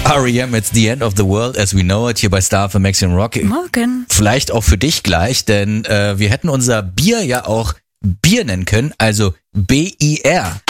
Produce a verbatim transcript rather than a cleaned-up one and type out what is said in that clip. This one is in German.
R E M, it's the end of the world as we know it, hier bei Star für Maximum Rock. Morgen. Vielleicht auch für dich gleich, denn äh, wir hätten unser Bier ja auch Bier nennen können, also B I R.